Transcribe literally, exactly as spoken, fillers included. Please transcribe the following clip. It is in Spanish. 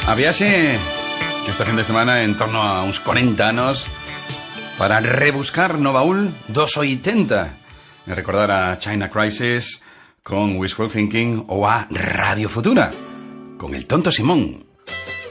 A viaxe esta fin de semana en torno a uns cuarenta anos para rebuscar no baúl dos oitenta e recordar a China Crisis con Wishful Thinking ou a Radio Futura con el Tonto Simón.